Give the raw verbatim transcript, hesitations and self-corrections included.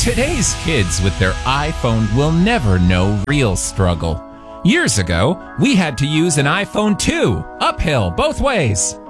Today's kids with their iPhone will never know real struggle. Years ago, we had to use an iPhone two, uphill both ways.